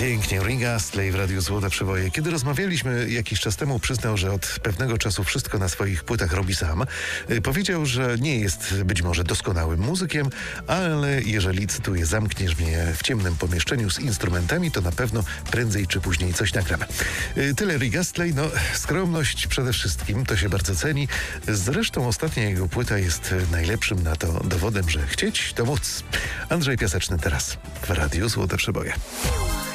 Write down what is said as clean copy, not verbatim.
Pięknie, Rick Astley w Radiu Złote Przeboje. Kiedy rozmawialiśmy jakiś czas temu, przyznał, że od pewnego czasu wszystko na swoich płytach robi sam. Powiedział, że nie jest być może doskonałym muzykiem, ale jeżeli, cytuję, zamkniesz mnie w ciemnym pomieszczeniu z instrumentami, to na pewno prędzej czy później coś nagram. Tyle Rick Astley. No, skromność przede wszystkim, to się bardzo ceni. Zresztą ostatnia jego płyta jest najlepszym na to dowodem, że chcieć to móc. Andrzej Piaseczny teraz w Radiu Złote Przeboje.